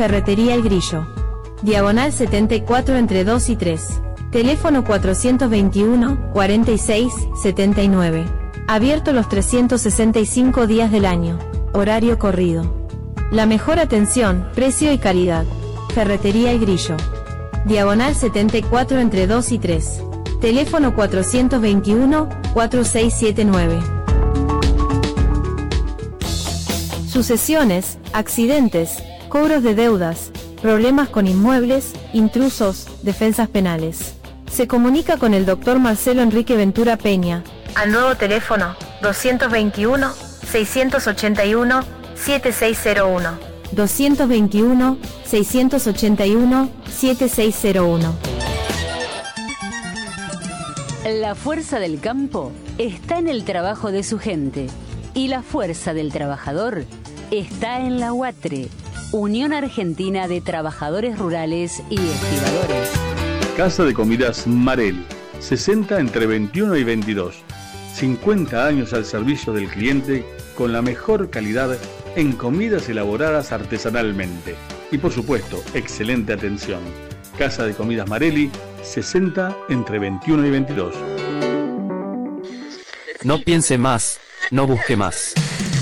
Ferretería El Grillo. Diagonal 74 entre 2 y 3. Teléfono 421 46 79. Abierto los 365 días del año. Horario corrido. La mejor atención, precio y calidad. Ferretería El Grillo. Diagonal 74 entre 2 y 3. Teléfono 421 4679. Sucesiones, accidentes, cobros de deudas, problemas con inmuebles, intrusos, defensas penales. Se comunica con el Dr. Marcelo Enrique Ventura Peña al nuevo teléfono 221 681 7601. 221 681 7601. La fuerza del campo está en el trabajo de su gente y la fuerza del trabajador está en la UATRE, Unión Argentina de Trabajadores Rurales y Estibadores. Casa de Comidas Marelli, 60 entre 21 y 22. 50 años al servicio del cliente con la mejor calidad en comidas elaboradas artesanalmente. Y por supuesto, excelente atención. Casa de Comidas Marelli, 60 entre 21 y 22. No piense más, no busque más.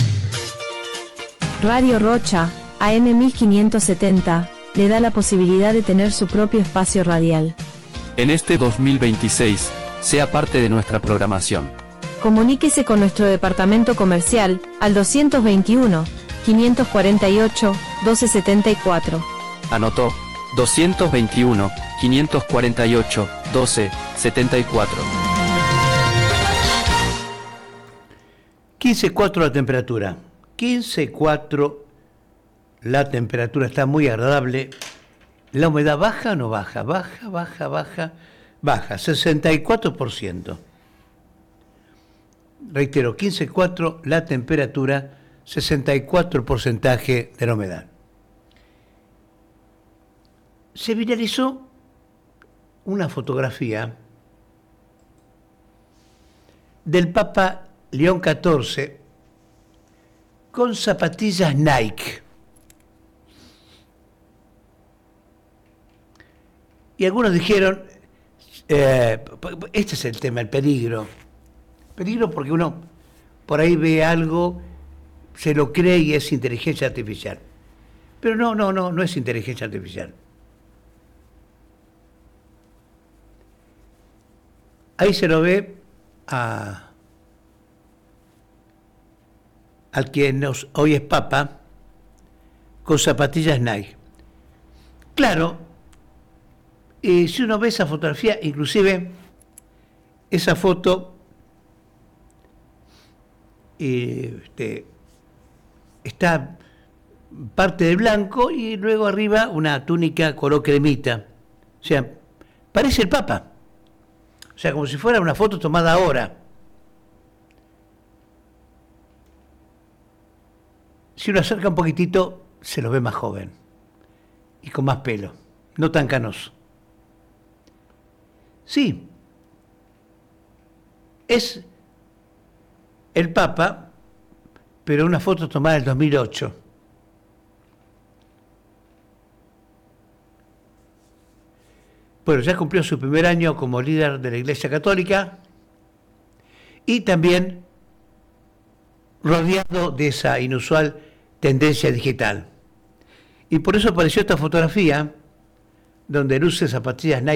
Radio Rocha, AM 1570, le da la posibilidad de tener su propio espacio radial. En este 2026, sea parte de nuestra programación. Comuníquese con nuestro departamento comercial al 221 548 1274. Anotó, 221 548 1274. 15.4 la temperatura. 15.4 la temperatura, está muy agradable. ¿La humedad baja o no baja? Baja, 64%. Reitero, 15.4 la temperatura, 64% de la humedad. Se viralizó una fotografía del Papa León XIV con zapatillas Nike. Y algunos dijeron, este es el tema, el peligro. Peligro porque uno por ahí ve algo, se lo cree y es inteligencia artificial. Pero no es inteligencia artificial. Ahí se lo ve al que hoy es Papa con zapatillas Nike. Claro, si uno ve esa fotografía, inclusive esa foto está parte de blanco y luego arriba una túnica color cremita. O sea, parece el Papa. O sea, como si fuera una foto tomada ahora. Si uno acerca un poquitito, se lo ve más joven y con más pelo, no tan canoso. Sí, es el Papa, pero una foto tomada en el 2008. Bueno, ya cumplió su primer año como líder de la Iglesia Católica y también rodeado de esa inusual tendencia digital. Y por eso apareció esta fotografía donde luce zapatillas Nike